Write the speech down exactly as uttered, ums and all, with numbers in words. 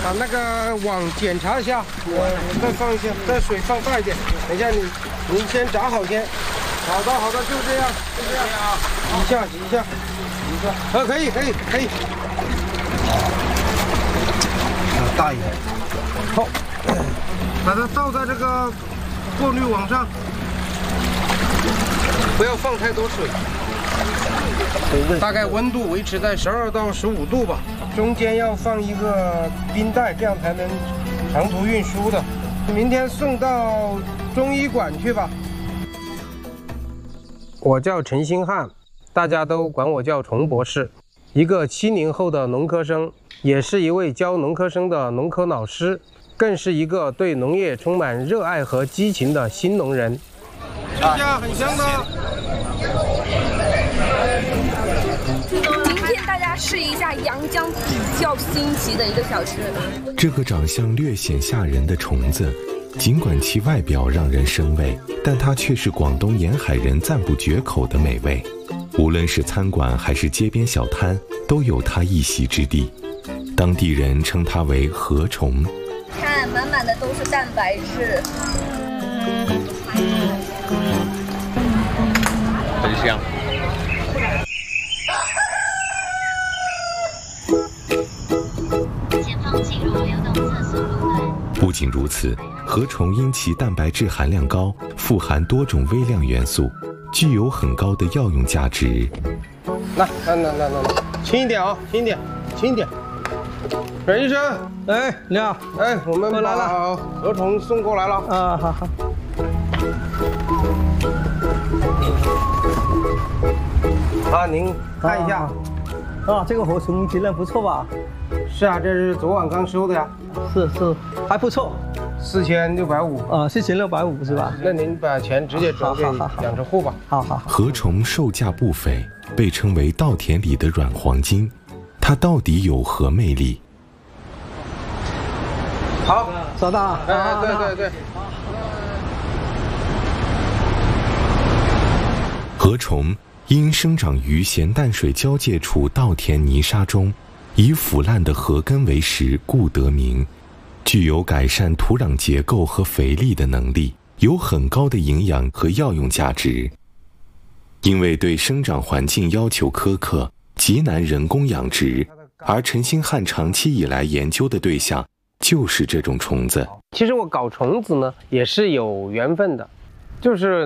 把那个网检查一下，呃，再放一下，再水放大一点。等一下你，你先炸好先。好的，好的，就这样，就这样啊。一下，一下，一下。呃，可以，可以，可以。啊，大一点。好，把它倒在这个过滤网上，不要放太多水。大概温度维持在十二到十五度吧。中间要放一个冰袋，这样才能长途运输的。明天送到中医馆去吧。我叫陈星汉，大家都管我叫虫博士，一个七零后的农科生，也是一位教农科生的农科老师，更是一个对农业充满热爱和激情的新农人。这下很香的。 明天大家试一下阳江比较新奇的一个小吃。 这个长相略显吓人的虫子，尽管其外表让人生畏，但它却是广东沿海人赞不绝口的美味。无论是餐馆还是街边小摊，都有它一席之地。当地人称它为河虫。 看，满满的都是蛋白质， 很香。 不仅如此，河虫因其蛋白质含量高，富含多种微量元素，具有很高的药用价值。 来，来来来来来，轻一点啊，轻一点，轻一点。阮医生， 哎，你好， 哎，我们来了， 把河虫送过来了。 啊，好好。 啊，您看一下。 啊，这个河虫质量不错吧？ 是啊，这是昨晚刚收的呀。 是是，还不错。 四千六百五。 啊，四千六百五是吧？ 那您把钱直接转给养殖户吧。 好好。 河虫售价不菲，被称为稻田里的软黄金。它到底有何魅力？ 好， 收到啊！ 哎，对对对。 河虫因生长于咸淡水交界处稻田泥沙中，以腐烂的河根为食，故得名。具有改善土壤结构和肥力的能力，有很高的营养和药用价值。因为对生长环境要求苛刻，极难人工养殖，而陈星汉长期以来研究的对象就是这种虫子。 其实我搞虫子呢，也是有缘分的，就是